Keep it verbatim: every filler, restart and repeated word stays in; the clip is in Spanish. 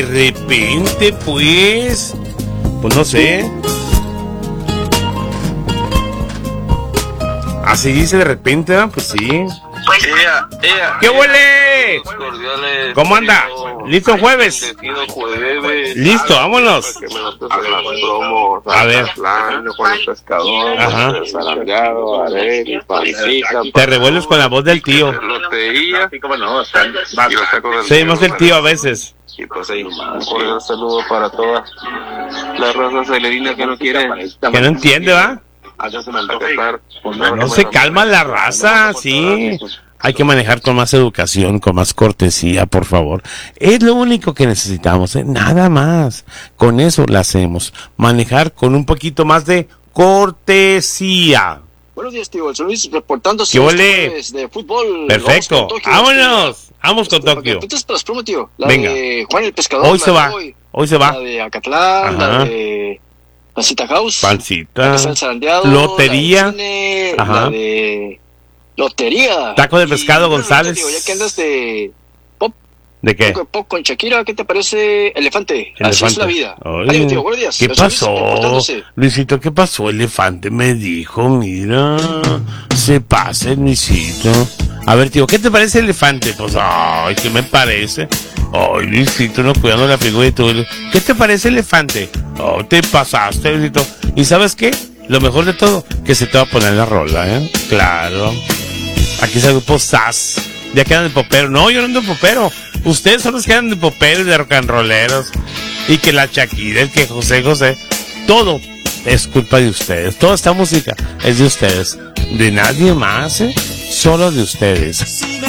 De repente, pues... Pues no sé. Así dice de repente, ¿eh? Pues sí. Ella, ella, ¿Qué huele? cordiales, ¿Cómo anda? ¿Listo jueves? jueves. Listo, vámonos. Que me notes en las promos. A ver. Atlán, Juan el Pescador, Ajá. Sarangado, Arel, Pancita. Te revuelves con la voz del tío. Lotería. Y los tacos del Seguimos del tío a veces. Y pues ahí, un cordial saludo para todas las razas celerinas que no quieren. Que no entiende, ¿va? No No se calma la raza, sí. Hay que manejar con más educación, con más cortesía, por favor. Es lo único que necesitamos, ¿eh? Nada más. Con eso lo hacemos. Manejar con un poquito más de cortesía. Buenos días, tío. El San Luis reportándose ¿Qué ole? de fútbol. Perfecto. Vamos con Vámonos. Vamos con Este, Tokio. Entonces, para las promos, tío. La Venga. de Juan el Pescador. Hoy la se de va. Hoy, Hoy se va. La de Acatlán, Ajá. la de Pancita House. Pancita. La de San Zarandeado, Lotería. La de, cine, Ajá. la de Lotería. Taco de pescado Y, bueno, González. tío, ya que andas de pop, ¿De qué? poco de pop con Shakira, ¿qué te parece Elefante? Así Elefante. es la vida. Oye, Adiós, tío. Buenos días. ¿Qué El San Luis pasó? reportándose. Luisito, ¿qué pasó? Elefante me dijo, mira, se pasa, Luisito. A ver, tío, ¿qué te parece Elefante? Pues, ay, ¿qué me parece? Ay, Luisito, no cuidando la figura de tu... ¿Qué te parece Elefante? Oh, te pasaste, Luisito. ¿Y sabes qué? Lo mejor de todo, que se te va a poner la rola, ¿eh? Claro. Aquí es el grupo S A S. Ya quedan de popero. No, yo no ando de popero. Ustedes son los que andan de popero y de rock and rolleros. Y que la Shakira, el que José José. Todo es culpa de ustedes. Toda esta música es de ustedes. De nadie más, ¿eh? Solo de ustedes.